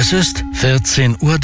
Es ist 14:30 Uhr.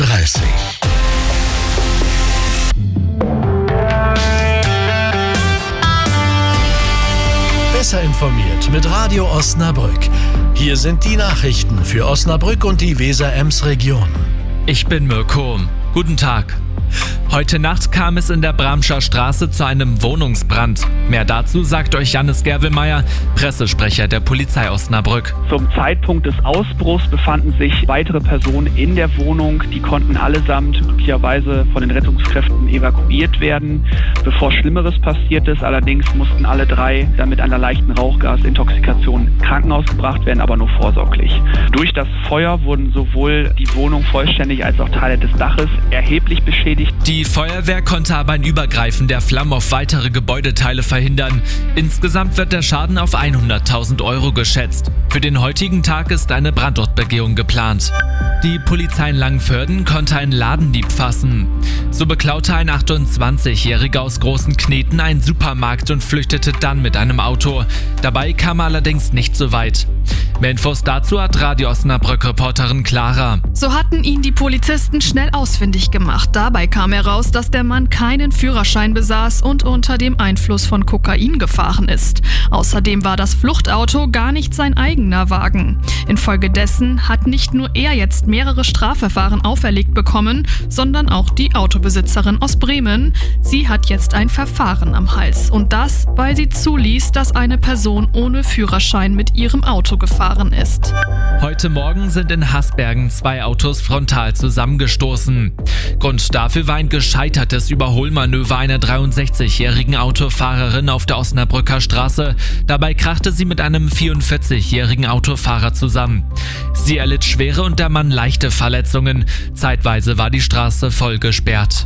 Besser informiert mit Radio Osnabrück. Hier sind die Nachrichten für Osnabrück und die Weser-Ems-Region. Ich bin Mirko. Guten Tag. Heute Nacht kam es in der Bramscher Straße zu einem Wohnungsbrand. Mehr dazu sagt euch Jannis Gerwelmeier, Pressesprecher der Polizei Osnabrück. Zum Zeitpunkt des Ausbruchs befanden sich weitere Personen in der Wohnung. Die konnten allesamt glücklicherweise von den Rettungskräften evakuiert werden, bevor Schlimmeres passiert ist. Allerdings mussten alle drei dann mit einer leichten Rauchgasintoxikation ins Krankenhaus gebracht werden, aber nur vorsorglich. Durch das Feuer wurden sowohl die Wohnung vollständig als auch Teile des Daches erheblich beschädigt. Die Feuerwehr konnte aber ein Übergreifen der Flammen auf weitere Gebäudeteile verhindern. Insgesamt wird der Schaden auf 100.000 Euro geschätzt. Für den heutigen Tag ist eine Brandortbegehung geplant. Die Polizei in Langenförden konnte einen Ladendieb fassen. So beklaute ein 28-Jähriger aus Großen Kneten einen Supermarkt und flüchtete dann mit einem Auto. Dabei kam er allerdings nicht so weit. Mehr Infos dazu hat Radio Osnabrück-Reporterin Clara. So hatten ihn die Polizisten schnell ausfindig gemacht. Dabei kam heraus, dass der Mann keinen Führerschein besaß und unter dem Einfluss von Kokain gefahren ist. Außerdem war das Fluchtauto gar nicht sein eigener Wagen. Infolgedessen hat nicht nur er jetzt mehrere Strafverfahren auferlegt bekommen, sondern auch die Autobesitzerin aus Bremen. Sie hat jetzt ein Verfahren am Hals. Und das, weil sie zuließ, dass eine Person ohne Führerschein mit ihrem Auto gefahren ist. Heute Morgen sind in Hasbergen 2 Autos frontal zusammengestoßen. Grund dafür war ein gescheitertes Überholmanöver einer 63-jährigen Autofahrerin auf der Osnabrücker Straße. Dabei krachte sie mit einem 44-jährigen Autofahrer zusammen. Sie erlitt schwere und der Mann leichte Verletzungen. Zeitweise war die Straße voll gesperrt.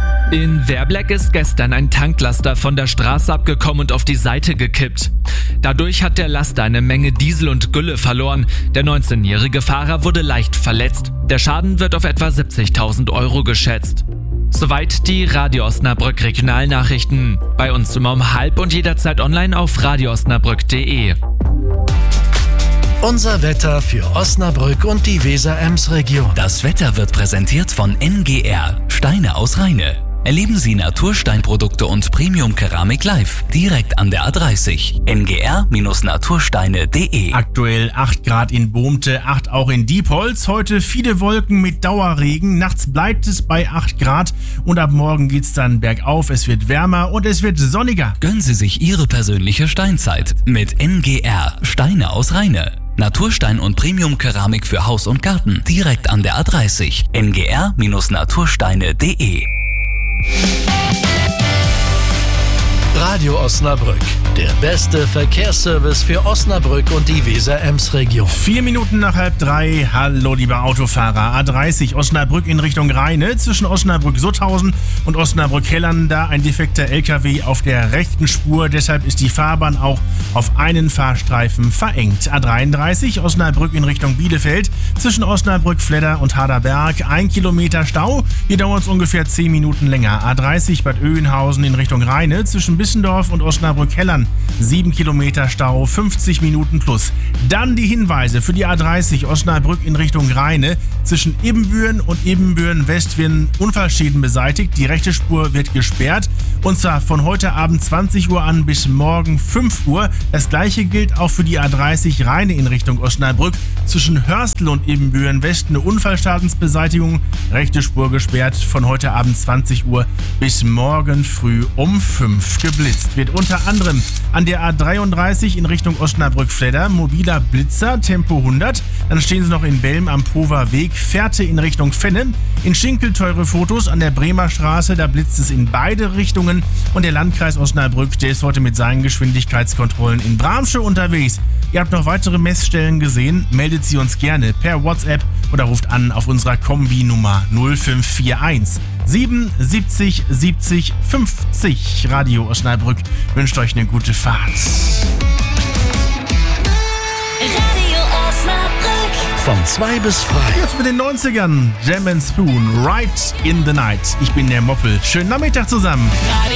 In Werbleck ist gestern ein Tanklaster von der Straße abgekommen und auf die Seite gekippt. Dadurch hat der Laster eine Menge Diesel und Gülle verloren. Der 19-jährige Fahrer wurde leicht verletzt. Der Schaden wird auf etwa 70.000 Euro geschätzt. Soweit die Radio Osnabrück Regionalnachrichten. Bei uns immer um 12:30 und jederzeit online auf radioosnabrück.de. Unser Wetter für Osnabrück und die Weser-Ems-Region. Das Wetter wird präsentiert von NGR, Steine aus Rheine. Erleben Sie Natursteinprodukte und Premium-Keramik live, direkt an der A30. ngr-natursteine.de. Aktuell 8 Grad in Bohmte, 8 auch in Diepholz. Heute viele Wolken mit Dauerregen. Nachts bleibt es bei 8 Grad und ab morgen geht's dann bergauf. Es wird wärmer und es wird sonniger. Gönnen Sie sich Ihre persönliche Steinzeit mit NGR, Steine aus Rheine. Naturstein und Premium-Keramik für Haus und Garten, direkt an der A30. ngr-natursteine.de. Radio Osnabrück, der beste Verkehrsservice für Osnabrück und die Weser-Ems-Region. 4 Minuten nach 2:30. Hallo, liebe Autofahrer. A30 Osnabrück in Richtung Rheine. Zwischen Osnabrück-Sutthausen und Osnabrück-Hellern da ein defekter LKW auf der rechten Spur. Deshalb ist die Fahrbahn auch auf einen Fahrstreifen verengt. A33 Osnabrück in Richtung Bielefeld. Zwischen Osnabrück-Fledder und Harderberg 1 Kilometer Stau. Hier dauert es ungefähr 10 Minuten länger. A30 Bad Oeynhausen in Richtung Rheine. Zwischen Bissendorf und Osnabrück-Hellern 7 Kilometer Stau, 50 Minuten plus. Dann die Hinweise für die A30 Osnabrück in Richtung Rheine. Zwischen Ebenbüren und Ebenbüren-West werden Unfallschäden beseitigt. Die rechte Spur wird gesperrt. Und zwar von heute Abend 20 Uhr an bis morgen 5 Uhr. Das gleiche gilt auch für die A30 Rheine in Richtung Osnabrück. Zwischen Hörstel und Ebenbüren-West eine Unfallschadensbeseitigung. Rechte Spur gesperrt von heute Abend 20 Uhr bis morgen früh um 5 geblitzt. Wird unter anderem an der A33 in Richtung Osnabrück-Fledder mobiler Blitzer, Tempo 100. Dann stehen sie noch in Belm am Pover Weg, Fährte in Richtung Fenne. In Schinkel teure Fotos an der Bremer Straße, da blitzt es in beide Richtungen. Und der Landkreis Osnabrück, der ist heute mit seinen Geschwindigkeitskontrollen in Bramsche unterwegs. Ihr habt noch weitere Messstellen gesehen, meldet sie uns gerne per WhatsApp oder ruft an auf unserer Kombi-Nummer 0541 77 70 50. Radio Osnabrück wünscht euch eine gute Fahrt. Radio Osnabrück. Von 2 bis frei. Jetzt mit den 90ern. Jam & Spoon, Right in the Night. Ich bin der Moppel. Schönen Nachmittag zusammen.